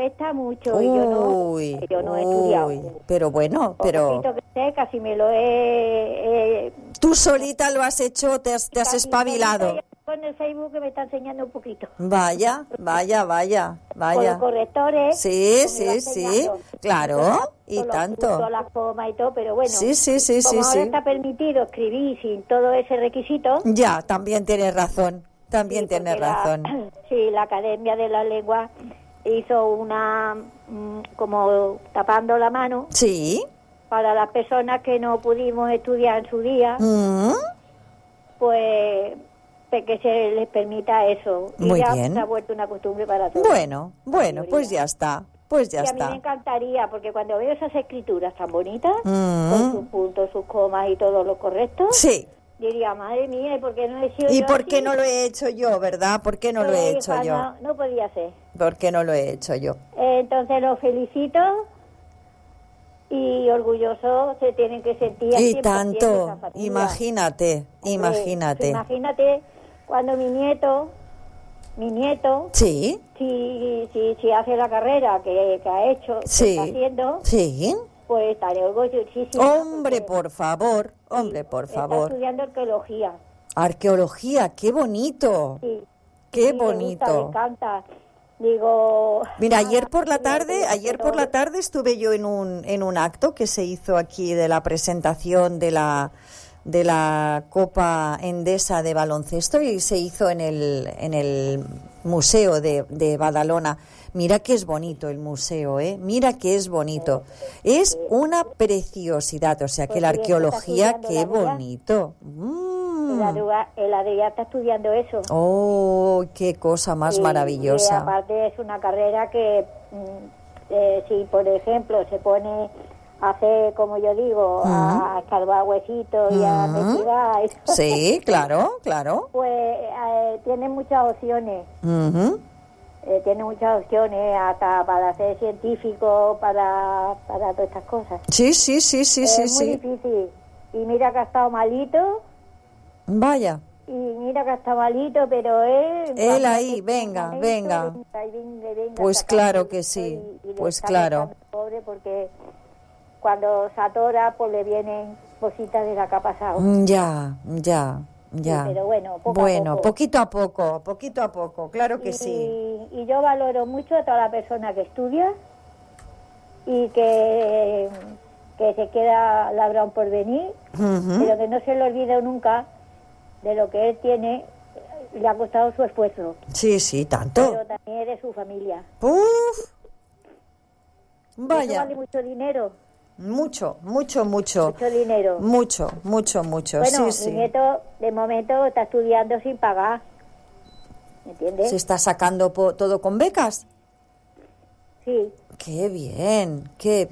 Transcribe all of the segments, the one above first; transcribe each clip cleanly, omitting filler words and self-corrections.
cuesta mucho y yo no he estudiado. Pero bueno, Lo poquito que sé, casi me lo he... Tú solita lo has hecho, te has espabilado. Con el Facebook que me está enseñando un poquito. Vaya. Con los correctores. Sí, claro, y tanto. Con las comas y todo, pero bueno. Sí. Como ahora está permitido escribir sin todo ese requisito. Ya, también tienes razón. Tienes razón. La Academia de la Lengua hizo una, como tapando la mano. Sí. Para las personas que no pudimos estudiar en su día, pues que se les permita eso. Y muy ya bien. se ha vuelto una costumbre para todos. Bueno, pues ya está. Y a mí me encantaría, porque cuando veo esas escrituras tan bonitas, con sus puntos, sus comas y todo lo correcto, sí. Diría, madre mía, ¿y por qué no he hecho yo? ¿Y por qué no lo he hecho yo, verdad? ¿Por qué no lo he hecho yo? No podía ser. ¿Por qué no lo he hecho yo? Entonces los felicito y orgullosos se tienen que sentir. Y tanto, imagínate. Imagínate cuando mi nieto, sí, si hace la carrera que ha hecho, que está haciendo, sí, pues estaré orgullosísima. Hombre, por favor. Está estudiando arqueología. Arqueología, qué bonito. Sí. Qué bonito. Me encanta. Digo, mira, ayer por la tarde estuve yo en un acto que se hizo aquí de la presentación de la Copa Endesa de baloncesto y se hizo en el Museo de Badalona. Mira que es bonito el museo, mira que es bonito. Es una preciosidad, o sea que la arqueología, qué bonito. El Adrià está estudiando eso. ¡Oh, qué cosa más maravillosa! Y aparte es una carrera que, si por ejemplo se pone a hacer, como yo digo, a escarbar huesitos y a investigar... Sí, claro. Pues tiene muchas opciones. Tiene muchas opciones hasta para ser científico, para todas estas cosas. Sí. Es muy difícil. Y mira que ha estado malito. Vaya. Y mira que está malito, pero él ahí, venga. Pues claro que sí, pues claro. Pobre porque cuando se atora, pues le vienen cositas de la que ha pasado. Ya. Sí, pero bueno, poquito a poco, claro que sí. Y yo valoro mucho a toda la persona que estudia y que se queda labrado por venir, pero que no se le olvide nunca de lo que él tiene, le ha costado su esfuerzo. Sí, tanto. Pero también es de su familia. ¡Uf! Vaya. Eso vale mucho dinero. Mucho. Mucho dinero. Mucho. Bueno, sí. Mi nieto, de momento, está estudiando sin pagar. ¿Me entiendes? ¿Se está sacando todo con becas? Sí. ¡Qué bien! ¡Qué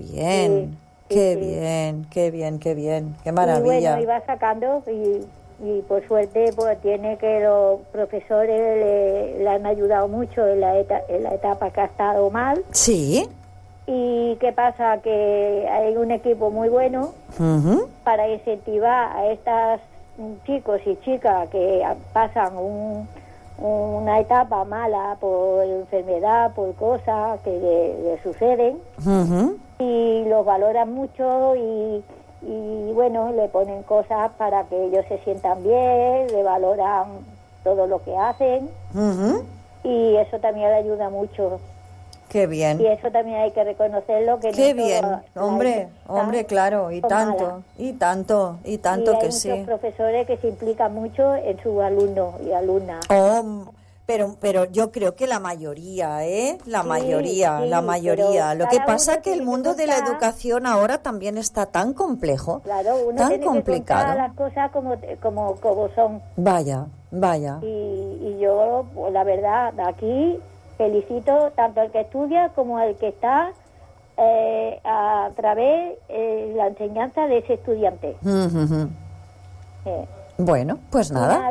maravilla! Y bueno, iba sacando y por suerte pues tiene que los profesores le han ayudado mucho en la etapa que ha estado mal. Sí. ¿Y qué pasa? Que hay un equipo muy bueno para incentivar a estos chicos y chicas que pasan una etapa mala por enfermedad, por cosas que le suceden, y los valoran mucho y bueno, le ponen cosas para que ellos se sientan bien, le valoran todo lo que hacen, y eso también le ayuda mucho. Qué bien. Y eso también hay que reconocerlo. Que qué no bien, hombre, claro, y tanto que sí. Hay muchos profesores que se implican mucho en sus alumnos y alumnas. Pero yo creo que la mayoría, la mayoría. Lo que pasa es que el mundo de la educación ahora también está tan complejo, claro, uno tan tiene complicado. Que contar las cosas como son. Vaya. Y yo, pues, la verdad, aquí felicito tanto al que estudia como al que está a través de la enseñanza de ese estudiante. Bueno, pues nada.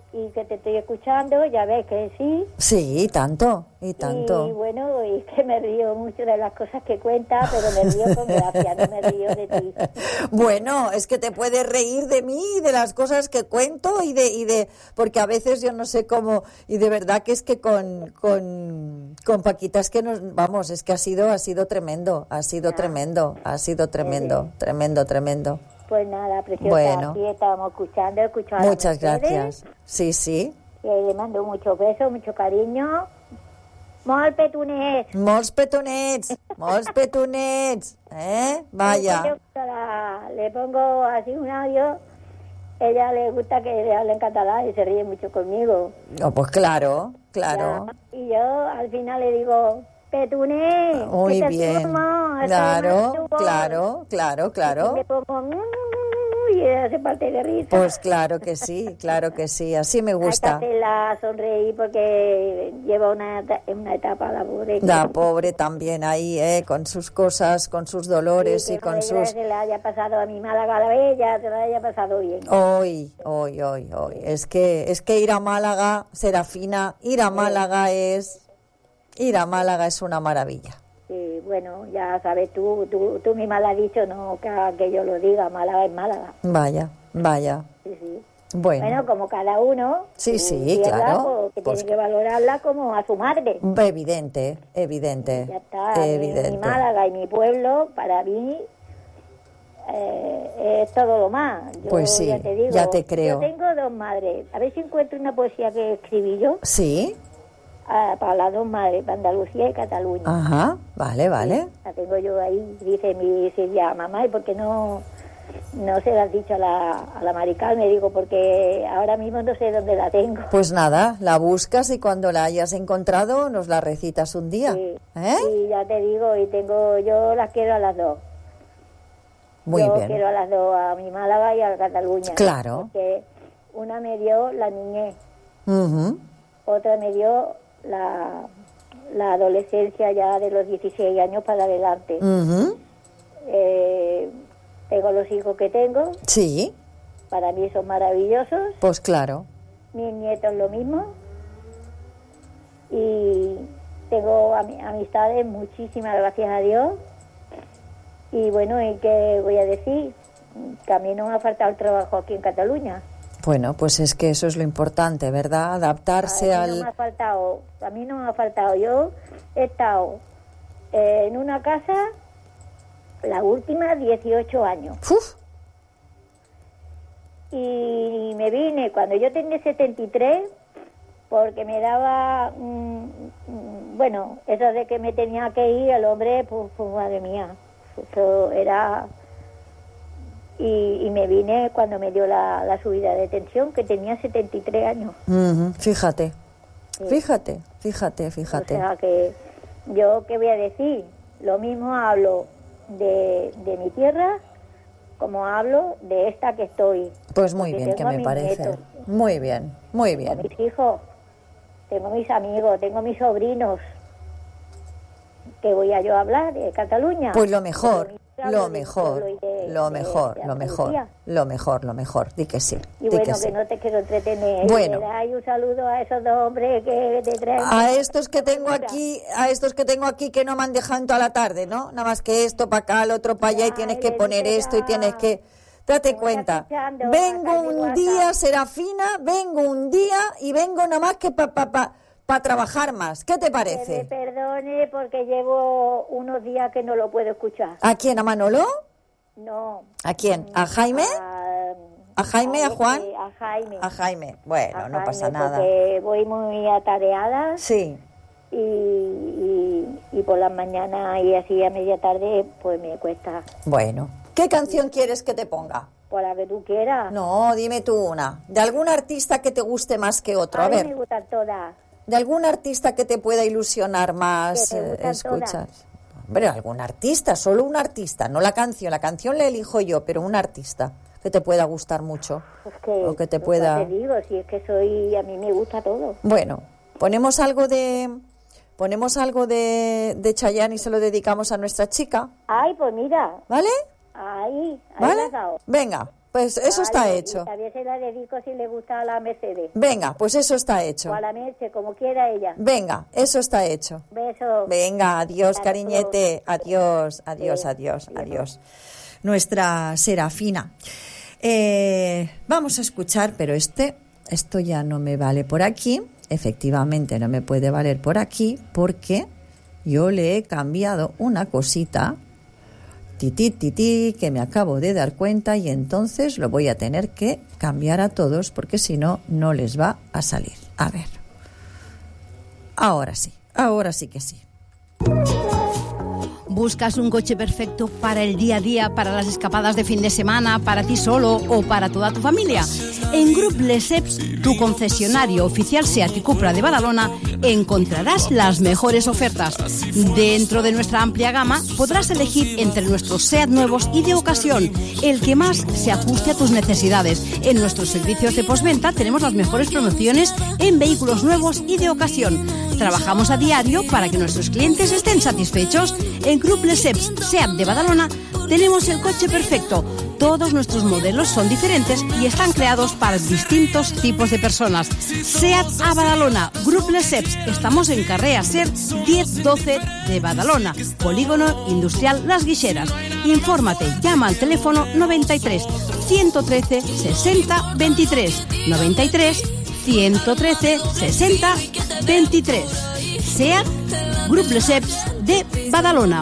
y que te estoy escuchando, ya ves que sí. Sí, tanto, y tanto. Y bueno, y que me río mucho de las cosas que cuentas, pero me río con gracia, no me río de ti. Bueno, es que te puedes reír de mí y de las cosas que cuento y de porque a veces yo no sé cómo, y de verdad que es que con Paquita es que vamos, es que ha sido tremendo, tremendo, tremendo. Pues nada, preciosa, bueno. Aquí estábamos escuchando Muchas gracias. Sí. Y le mando muchos besos, mucho cariño. Molts petonets. Molts petonets. Vaya. Le pongo así un audio. Ella le gusta que le hable en catalán y se ríe mucho conmigo. Oh, pues claro. Ya, y yo al final le digo, petonet. Muy bien. Claro. Y le pongo, y ella se parte de risa. Pues claro que sí, así me gusta. Hay que hacerla sonreír porque lleva una etapa la pobre. La pobre también ahí, con sus cosas, con sus dolores sí, y con sus... Que le haya pasado a mi Málaga la bella, que le haya pasado bien. Hoy. Es que ir a Málaga, Serafina, ir a Málaga es una maravilla. Sí, bueno, ya sabes, tú misma la has dicho, no que yo lo diga, Málaga es Málaga. Vaya. Sí. Bueno, como cada uno. Sí, claro. Que tiene que valorarla como a su madre. Evidente. Ya está. Mi Málaga y mi pueblo, para mí, es todo lo más. Yo, pues sí, ya te digo, ya te creo. Yo tengo dos madres. A ver si encuentro una poesía que escribí yo. Sí. Para las dos madres, para Andalucía y Cataluña. Ajá, vale. Sí, la tengo yo ahí, dice mi Silvia, mamá, ¿y por qué no se la has dicho a la Marical? Me digo, porque ahora mismo no sé dónde la tengo. Pues nada, la buscas y cuando la hayas encontrado nos la recitas un día. Sí, sí, ya te digo, yo las quiero a las dos. Muy bien. Yo quiero a las dos, a mi Málaga y a Cataluña. Claro. Porque una me dio la niñez, otra me dio la adolescencia ya de los 16 años para adelante. Tengo los hijos que tengo. Sí. Para mí son maravillosos. Pues claro. Mis nietos lo mismo. Y tengo amistades, muchísimas, gracias a Dios. Y bueno, ¿y qué voy a decir? Que a mí no me ha faltado el trabajo aquí en Cataluña. Bueno, pues es que eso es lo importante, ¿verdad? Adaptarse a mí no me ha faltado. Yo he estado en una casa, la última, 18 años. ¡Uf! Y me vine cuando yo tenía 73, porque me daba, bueno, eso de que me tenía que ir, el hombre, pues madre mía, eso era... Y me vine cuando me dio la subida de tensión, que tenía 73 años. Fíjate. Sí. Fíjate. O sea que yo, ¿qué voy a decir? Lo mismo hablo de mi tierra como hablo de esta que estoy. Pues muy bien, que me parece. Nietos. Muy bien. Tengo mis hijos, tengo mis amigos, tengo mis sobrinos. ¿Qué voy a yo hablar de Cataluña? Pues lo mejor. Lo mejor, di que sí. Y bueno, que no te quiero entretener. Bueno. Y un saludo a esos dos hombres que te traen. A estos que tengo aquí que no me han dejado en toda la tarde, ¿no? Nada más que esto para acá, el otro para allá y tienes que poner esto y tienes que... Date cuenta. Vengo un día, Serafina, y vengo nada más que para trabajar más. ¿Qué te parece? Que me perdone porque llevo unos días que no lo puedo escuchar. ¿A quién? ¿A Manolo? No. ¿A quién? ¿A Jaime? ¿A Jaime? ¿A Juan? A Jaime. A Jaime. Bueno, no pasa nada. Porque voy muy atareada. Sí. Y por las mañanas y así a media tarde, pues me cuesta. Bueno. ¿Qué canción quieres que te ponga? Por la que tú quieras. No, dime tú una. ¿De algún artista que te guste más que otro? A ver. Me gustan todas. ¿De algún artista que te pueda ilusionar más? ¿Escuchas? Hombre, algún artista, solo un artista, no la canción. La canción la elijo yo, pero un artista que te pueda gustar mucho. O que te pueda... Te digo, si es que a mí me gusta todo. Bueno, ponemos algo de Chayanne y se lo dedicamos a nuestra chica. Ay, pues mira. ¿Vale? Ahí ¿Vale? la has dado. Venga, Pues eso está hecho. Y también se la dedico si le gusta a la Mercedes. Venga, pues eso está hecho. O a la Merche, como quiera ella. Venga, eso está hecho. Beso. Venga, adiós, cariñete. Adiós. Nuestra Serafina. Vamos a escuchar, pero esto ya no me vale por aquí. Efectivamente, no me puede valer por aquí porque yo le he cambiado una cosita, que me acabo de dar cuenta, y entonces lo voy a tener que cambiar a todos porque si no, no les va a salir. A ver. Ahora sí que sí. ¿Buscas un coche perfecto para el día a día, para las escapadas de fin de semana, para ti solo o para toda tu familia? En Grup Lesseps, tu concesionario oficial SEAT y Cupra de Badalona, encontrarás las mejores ofertas. Dentro de nuestra amplia gama podrás elegir entre nuestros SEAT nuevos y de ocasión, el que más se ajuste a tus necesidades. En nuestros servicios de postventa tenemos las mejores promociones en vehículos nuevos y de ocasión. Trabajamos a diario para que nuestros clientes estén satisfechos. En Grup Lesseps SEAT de Badalona tenemos el coche perfecto. Todos nuestros modelos son diferentes y están creados para distintos tipos de personas. SEAT a Badalona, Grup Lesseps. Estamos en Carrea Ser 1012 de Badalona, Polígono Industrial Las Guixeras. Infórmate, llama al teléfono 93 113 60 23 93 113 60 23. SEAT Grup Lesseps de Badalona.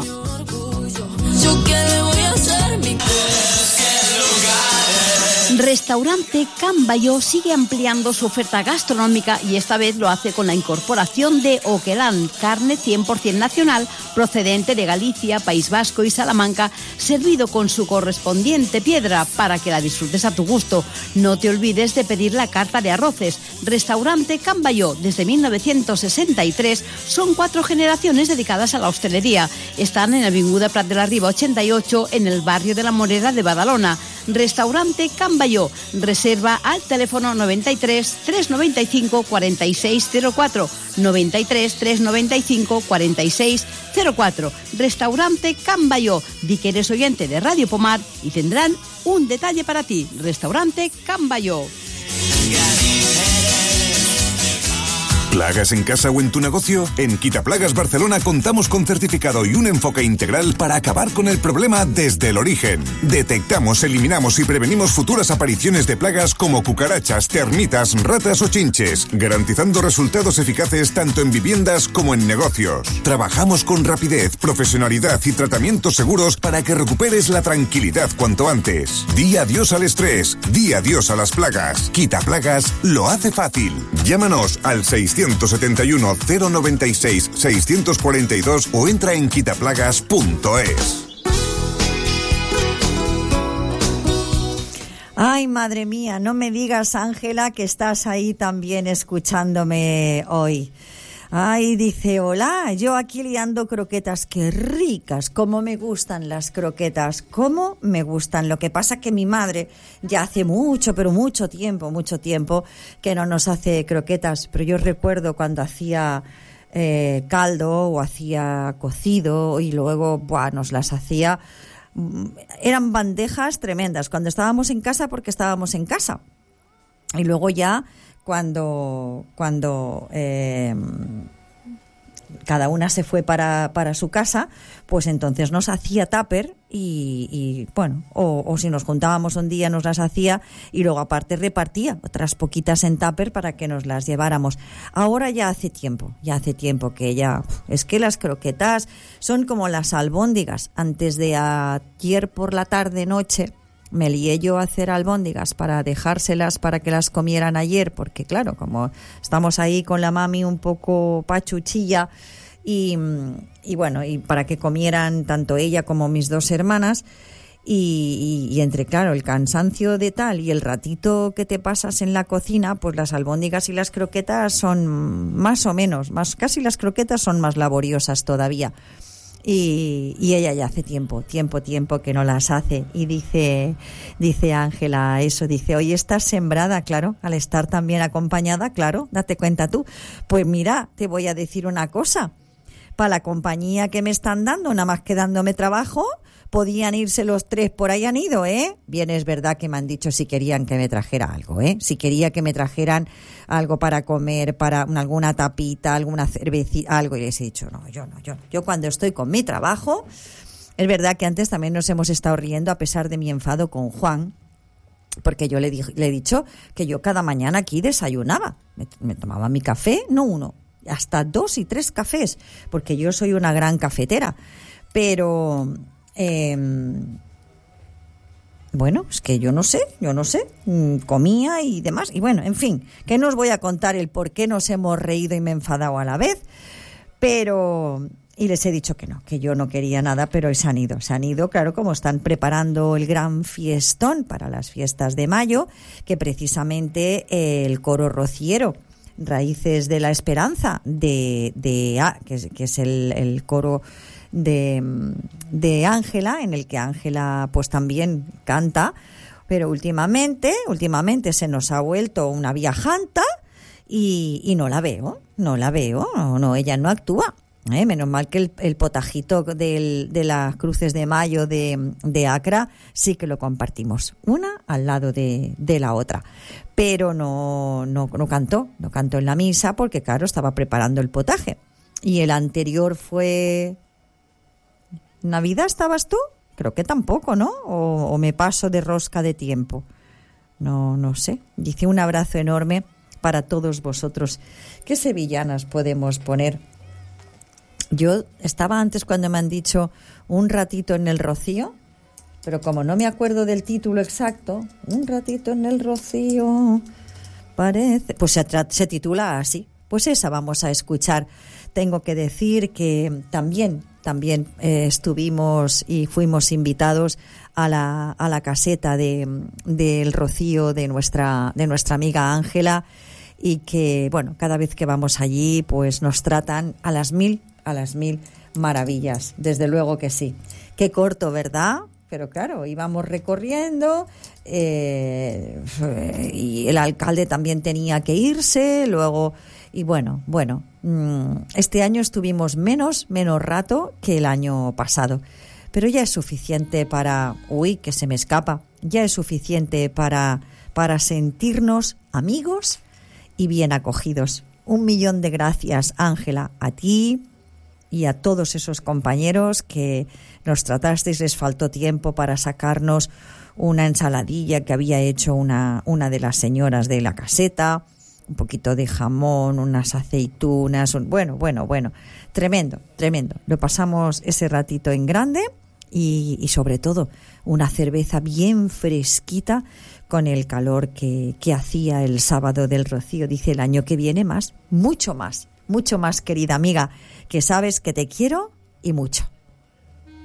Restaurante Can Balló sigue ampliando su oferta gastronómica y esta vez lo hace con la incorporación de Oquelán, carne 100% nacional procedente de Galicia, País Vasco y Salamanca, servido con su correspondiente piedra para que la disfrutes a tu gusto. No te olvides de pedir la carta de arroces. Restaurante Can Balló, desde 1963, son 4 generaciones dedicadas a la hostelería. Están en Avinguda Prat de la Riba 88, en el barrio de la Morera de Badalona. Restaurante Can Balló. Reserva al teléfono 93 395 4604, 93 395 4604. Restaurante Can Balló. Di que eres oyente de Radio Pomar y tendrán un detalle para ti. Restaurante Can Balló. ¿Plagas en casa o en tu negocio? En Quitaplagas Barcelona contamos con certificado y un enfoque integral para acabar con el problema desde el origen. Detectamos, eliminamos y prevenimos futuras apariciones de plagas como cucarachas, termitas, ratas o chinches, garantizando resultados eficaces tanto en viviendas como en negocios. Trabajamos con rapidez, profesionalidad y tratamientos seguros para que recuperes la tranquilidad cuanto antes. Di adiós al estrés, di adiós a las plagas. Quitaplagas lo hace fácil. Llámanos al 671 096 642 o entra en quitaplagas.es. Ay, madre mía, no me digas, Ángela, que estás ahí también escuchándome hoy. Ay, dice, hola, yo aquí liando croquetas, qué ricas, cómo me gustan las croquetas, cómo me gustan. Lo que pasa que mi madre ya hace mucho, pero mucho tiempo que no nos hace croquetas, pero yo recuerdo cuando hacía caldo o hacía cocido y luego nos las hacía, eran bandejas tremendas cuando estábamos en casa, porque estábamos en casa, y luego ya cuando cada una se fue para su casa, pues entonces nos hacía tupper y bueno, o si nos juntábamos un día nos las hacía y luego aparte repartía otras poquitas en tupper para que nos las lleváramos. Ahora ya hace tiempo que ya, es que las croquetas son como las albóndigas. Antes de ayer por la tarde noche me lié yo a hacer albóndigas para dejárselas para que las comieran ayer, porque claro, como estamos ahí con la mami un poco pachuchilla y bueno, y para que comieran tanto ella como mis 2 hermanas y entre, claro, el cansancio de tal y el ratito que te pasas en la cocina, pues las albóndigas y las croquetas son más o menos, casi las croquetas son más laboriosas todavía. Y ella ya hace tiempo que no las hace. Y dice Ángela eso, dice, hoy estás sembrada, claro, al estar también acompañada, claro, date cuenta tú. Pues mira, te voy a decir una cosa. para la compañía que me están dando, nada más que dándome trabajo. Podían irse los 3, por ahí han ido, ¿eh? Bien, es verdad que me han dicho si querían que me trajera algo, ¿eh? Si quería que me trajeran algo para comer, para alguna tapita, alguna cervecita, algo. Y les he dicho, no. Yo cuando estoy con mi trabajo, es verdad que antes también nos hemos estado riendo a pesar de mi enfado con Juan, porque yo le he dicho que yo cada mañana aquí desayunaba. Me tomaba mi café, no uno, hasta 2 y 3 cafés, porque yo soy una gran cafetera. Pero... bueno, es que yo no sé, comía y demás, y bueno, en fin, que no os voy a contar el por qué nos hemos reído y me he enfadado a la vez, pero, y les he dicho que no, que yo no quería nada, pero se han ido, claro, como están preparando el gran fiestón para las fiestas de mayo, que precisamente el coro rociero, Raíces de la Esperanza, que es el coro de Ángela, en el que Ángela pues también canta, pero últimamente se nos ha vuelto una viajanta y no la veo, ella no actúa. Menos mal que el potajito de las cruces de mayo de Acra sí que lo compartimos, una al lado de la otra, pero no cantó en la misa porque claro, estaba preparando el potaje. Y el anterior fue... ¿Navidad estabas tú? Creo que tampoco, ¿no? O me paso de rosca de tiempo. No sé. Dice un abrazo enorme para todos vosotros. ¿Qué sevillanas podemos poner? Yo estaba antes cuando me han dicho un ratito en el rocío, pero como no me acuerdo del título exacto, un ratito en el rocío, parece... Pues se titula así. Pues esa vamos a escuchar. Tengo que decir que también estuvimos y fuimos invitados a la caseta del rocío de nuestra amiga Ángela, y que, bueno, cada vez que vamos allí, pues nos tratan a las mil maravillas. Desde luego que sí. Qué corto, ¿verdad? Pero claro, íbamos recorriendo y el alcalde también tenía que irse, luego... Y bueno, este año estuvimos menos rato que el año pasado, pero ya es suficiente para... Uy, que se me escapa. Ya es suficiente para sentirnos amigos y bien acogidos. 1.000.000 de gracias, Ángela, a ti y a todos esos compañeros que nos tratasteis. Les faltó tiempo para sacarnos una ensaladilla que había hecho una de las señoras de la caseta, un poquito de jamón, unas aceitunas, bueno, tremendo. Lo pasamos ese ratito en grande y sobre todo una cerveza bien fresquita con el calor que hacía el sábado del Rocío. Dice, el año que viene mucho más, querida amiga, que sabes que te quiero y mucho.